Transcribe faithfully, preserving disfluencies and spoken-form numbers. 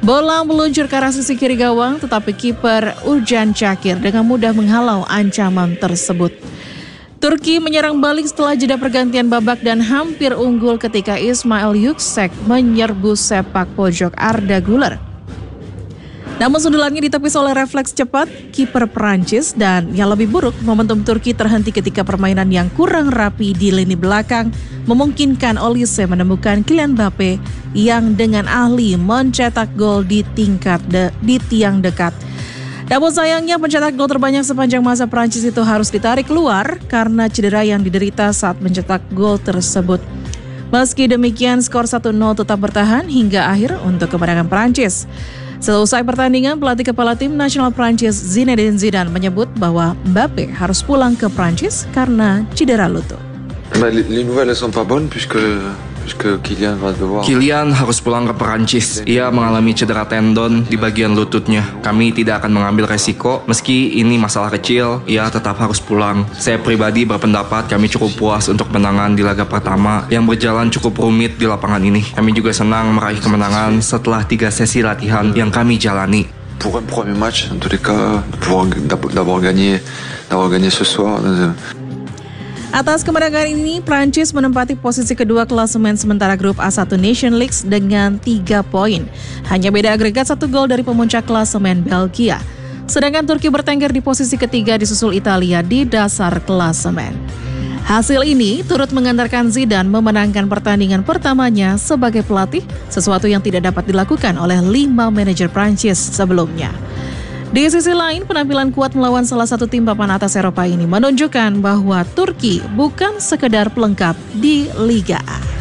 Bola meluncur ke arah sisi kiri gawang, tetapi kiper Urcan Cakir dengan mudah menghalau ancaman tersebut. Turki menyerang balik setelah jeda pergantian babak dan hampir unggul ketika Ismail Yüksek menyerbu sepak pojok Arda Güler. Namun sundulannya ditepis oleh refleks cepat kiper Prancis dan yang lebih buruk, momentum Turki terhenti ketika permainan yang kurang rapi di lini belakang memungkinkan Olise menemukan Kylian Mbappe yang dengan ahli mencetak gol di tingkat de, di tiang dekat. Namun sayangnya pencetak gol terbanyak sepanjang masa Prancis itu harus ditarik keluar karena cedera yang diderita saat mencetak gol tersebut. Meski demikian, skor satu nol tetap bertahan hingga akhir untuk kemenangan Prancis. Selesai pertandingan, pelatih kepala tim nasional Prancis Zinedine Zidane menyebut bahwa Mbappe harus pulang ke Prancis karena cedera lutut. Les nouvelles ne sont pas bonnes puisque puisque Kylian va devoir. Kylian harus pulang ke Perancis. Ia mengalami cedera tendon di bagian lututnya. Kami tidak akan mengambil resiko. Meski ini masalah kecil, ia tetap harus pulang. Saya pribadi berpendapat kami cukup puas untuk menangan di laga pertama yang berjalan cukup rumit di lapangan ini. Kami juga senang meraih kemenangan setelah tiga sesi latihan yang kami jalani. Pour un premier match, en tous les cas, d'avoir gagné, d'avoir gagné ce soir. Atas kemenangan ini, Prancis menempati posisi kedua klasemen sementara grup A satu Nation League dengan tiga poin. Hanya beda agregat satu gol dari pemuncak klasemen Belgia. Sedangkan Turki bertengger di posisi ketiga disusul Italia di dasar klasemen. Hasil ini turut mengantarkan Zidane memenangkan pertandingan pertamanya sebagai pelatih, sesuatu yang tidak dapat dilakukan oleh lima manajer Prancis sebelumnya. Di sisi lain, penampilan kuat melawan salah satu tim papan atas Eropa ini menunjukkan bahwa Turki bukan sekedar pelengkap di Liga A.